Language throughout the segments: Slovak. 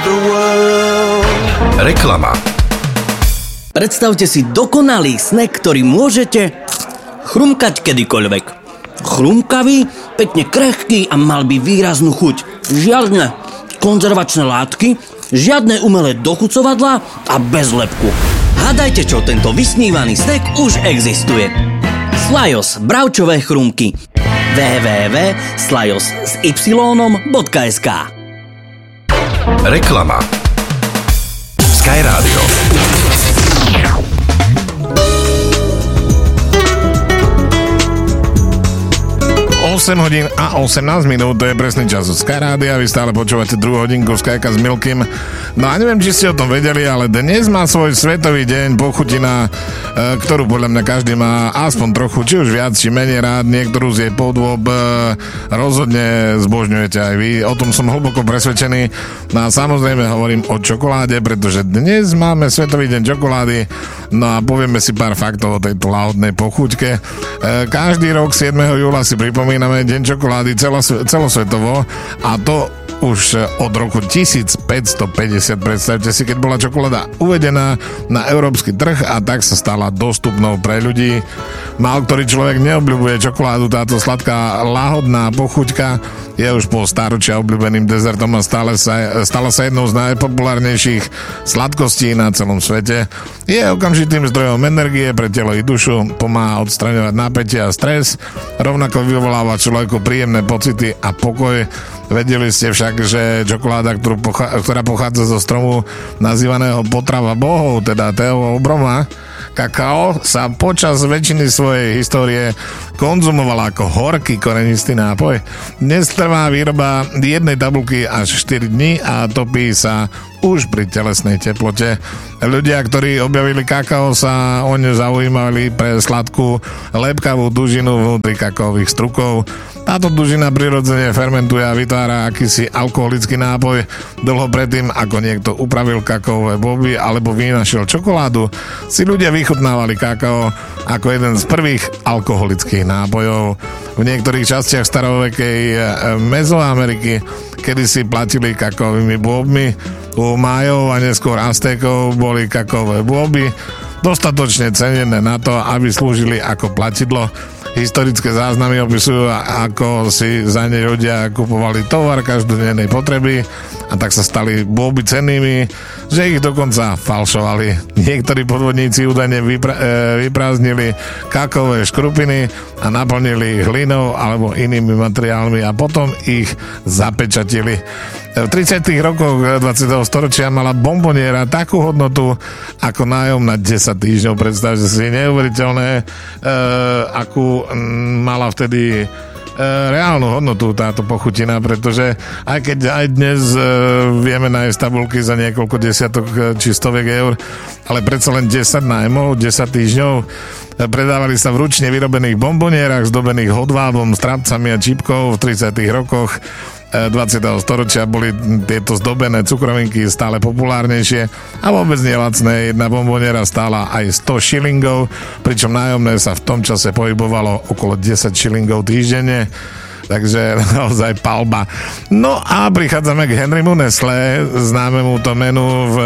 the world. Reklama. Predstavte si dokonalý snack, ktorý môžete chrumkať kedykoľvek. Chrumkavý, pekne krehký a mal by výraznú chuť. Žiadne konzervačné látky, žiadne umelé dochucovadlá a bez lepku. Hádajte, čo tento vysnívaný snack už existuje. Slajos bravčové chrumky. www.slajos.sk. Reklama. Sky Radio. 8 hodín a 18 minút, to je presný čas od Sky Rádia, vy stále počúvate druhú hodinku Skyka s Milkym. No a neviem, či ste o tom vedeli, ale dnes má svoj svetový deň pochutina, ktorú podľa mňa každý má aspoň trochu, či už viac, či menej rád, niektorú z jej podôb rozhodne zbožňujete aj vy, o tom som hlboko presvedčený. No a samozrejme hovorím o čokoláde, pretože dnes máme svetový deň čokolády, no a povieme si pár faktov o tejto láhodnej pochuťke. Každý rok 7. júla si pripomíname Deň čokolády celosvetovo a to už od roku 1550. Predstavte si, keď bola čokoláda uvedená na európsky trh a tak sa stala dostupnou pre ľudí. Málo ktorý človek neobľubuje čokoládu, táto sladká láhodná pochuťka je už po stáročia obľúbeným dezertom a stala sa jednou z najpopulárnejších sladkostí na celom svete. Je okamžitým zdrojom energie pre telo i dušu, pomáha odstraňovať napätie a stres, rovnako vyvoláva človeku príjemné pocity a pokoj. Vedeli ste však, že čokoláda, ktorá pochádza zo stromu nazývaného potrava bohov, teda Teovo obroma, kakao, sa počas väčšiny svojej histórie konzumovala ako horký korenistý nápoj. Dnes trvá výroba jednej tabuľky až 4 dní a topí sa už pri telesnej teplote. Ľudia, ktorí objavili kakao, sa o ňu zaujímali pre sladkú lepkavú dužinu vnútri kakaových strukov. Táto dužina prirodzene fermentuje a vytvára akýsi alkoholický nápoj. Dlho predtým, ako niekto upravil kakaové boby alebo vynašiel čokoládu, si ľudia vychutnávali kakao ako jeden z prvých alkoholických nápojov. V niektorých častiach starovekej Mezoameriky kedysi platili kakaovými bôbmi, u Májov a neskôr Aztékov boli kakaové bôby dostatočne cenené na to, aby slúžili ako platidlo. Historické záznamy opisujú, ako si za ne ľudia kupovali tovar každodennej potreby a tak sa stali bôby cennými, že ich dokonca falšovali. Niektorí podvodníci údajne vyprázdnili kakaové škrupiny a naplnili ich hlinou alebo inými materiálmi a potom ich zapečatili. V 30. rokoch 20. storočia mala bomboniera takú hodnotu ako nájom na 10 týždňov. Predstavte si, neuveriteľné, akú mala vtedy reálnu hodnotu táto pochutina, pretože aj keď aj dnes vieme nájsť tabulky za niekoľko desiatok či stoviek eur, ale predsa len 10 nájmov, 10 týždňov predávali sa v ručne vyrobených bombonierach zdobených hodvábom, strapcami a čipkou. V 30. rokoch 20. storočia boli tieto zdobené cukrovinky stále populárnejšie a vôbec nelacné. Jedna bomboniera stála aj 100 šilingov, pričom nájomné sa v tom čase pohybovalo okolo 10 šilingov týždenne. Takže naozaj palba. No a prichádzame k Henrymu Nestlé, známemu to menu v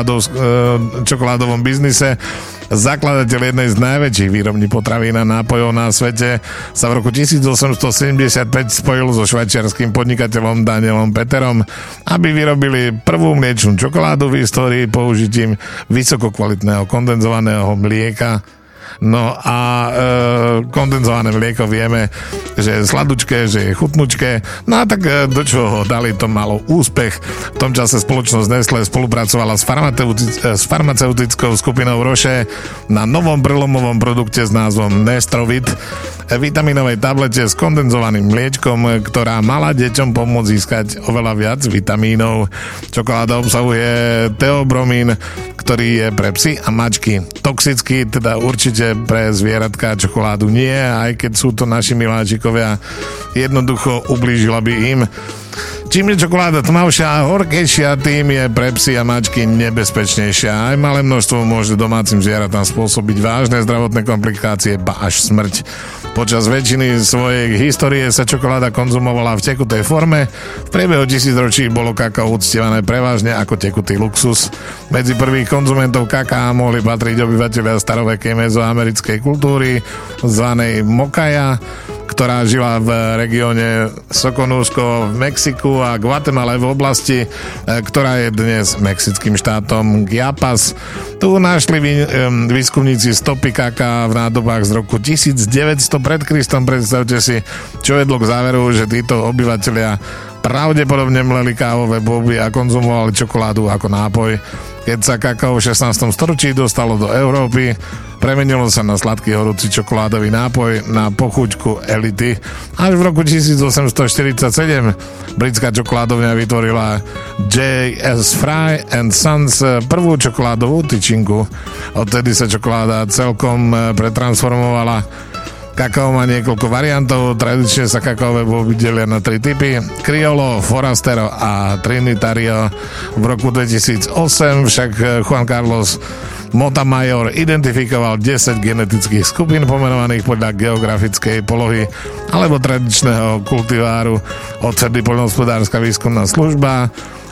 čokoládovom biznise. Zakladateľ jednej z najväčších výrobní potravín a nápojov na svete sa v roku 1875 spojil so švajčiarskym podnikateľom Danielom Peterom, aby vyrobili prvú mliečnú čokoládu v histórii použitím vysokokvalitného kondenzovaného mlieka. No a kondenzované mlieko vieme, že je sladučké, že je chutnučké. No a tak do čoho dali, to malo úspech. V tom čase spoločnosť Nestlé spolupracovala s farmaceutickou skupinou Roche na novom prelomovom produkte s názvom Nestrovit, vitaminovej tablete s kondenzovaným mliečkom, ktorá mala deťom pomôcť získať oveľa viac vitamínov. Čokoláda obsahuje teobromín, ktorý je pre psy a mačky toxický, teda určite pre zvieratka čokoládu nie, aj keď sú to naši miláčikovia, jednoducho ublížila by im. Čím je čokoláda tmavšia a horkejšia, tým je pre psy a mačky nebezpečnejšia. Aj malé množstvo môže domácim zvieratám spôsobiť vážne zdravotné komplikácie, ba až smrť. Počas väčšiny svojej histórie sa čokoláda konzumovala v tekutej forme. V priebehu tisícročí bolo kakao uctievané prevažne ako tekutý luxus. Medzi prvých konzumentov kaká mohli patriť obyvateľia starovekej mezoamerickej kultúry zvanej Mokaja, ktorá žila v regióne Soconusco v Mexiku a Guatemala v oblasti, ktorá je dnes mexickým štátom Chiapas. Tu našli výskumníci stopy kaká v nádobách z roku 1900 pred Kristom. Predstavte si, čo vedlo k záveru, že títo obyvatelia pravdepodobne mleli kávové boby a konzumovali čokoládu ako nápoj. Keď sa kakao v 16. storočí dostalo do Európy, premenilo sa na sladký horúci čokoládový nápoj na pochuťku elity. Až v roku 1847 britská čokoládovňa vytvorila J.S. Fry and Sons prvú čokoládovú tyčinku. Odtedy sa čokoláda celkom pretransformovala. Kakao má niekoľko variantov, tradične sa kakaové boby delia na 3 typy: Criollo, Forastero a Trinitario. V roku 2008 však Juan Carlos Montamayor identifikoval 10 genetických skupín pomenovaných podľa geografickej polohy alebo tradičného kultiváru. Odtedy poľnohospodárska výskumná služba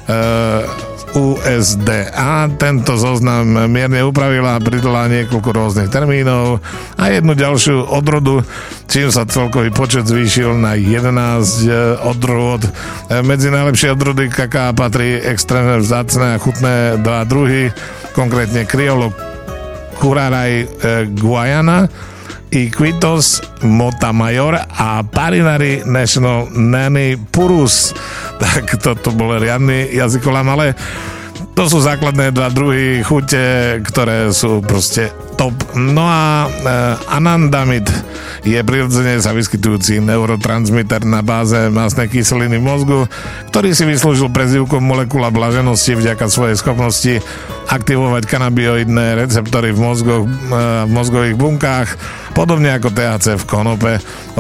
USDA tento zoznam mierne upravila a pridala niekoľko rôznych termínov a jednu ďalšiu odrodu, čím sa celkový počet zvýšil na 11 odrôd. Medzi najlepšie odrody kaká patrí extrémne vzácne a chutné 2 druhy, konkrétne Criollo Curaray Guayana, Iquitos Montamayor a Parinari National Nanny Purus. Tak toto bol riadny jazykolám, ale to sú základné 2 druhy chute, ktoré sú proste top. No a anandamid je prirodzene sa vyskytujúci neurotransmiter na báze mastnej kyseliny v mozgu, ktorý si vyslúžil prezývku molekula blaženosti vďaka svojej schopnosti aktivovať kanabioidné receptory v mozgových bunkách, podobne ako THC v konope.